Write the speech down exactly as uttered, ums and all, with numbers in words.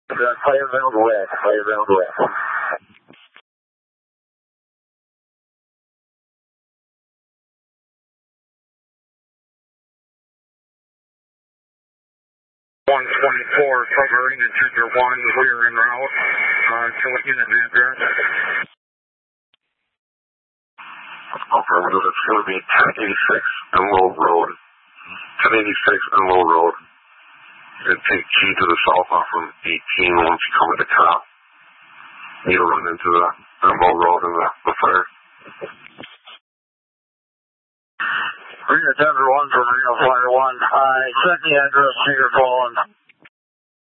Fayetteville West, Fayetteville West. one twenty-four, covering the Trigger one, we are en route. Uh, can we get an address? Affirmative, it's going to be ten eighty-six Enloe Road. ten eighty-six Enloe Road. And take G to the south off from eighteen once you come at the top. You'll run into the Enloe Road and the, the fire. Reno Denver one for Reno Flyer one. I sent the address to your phone.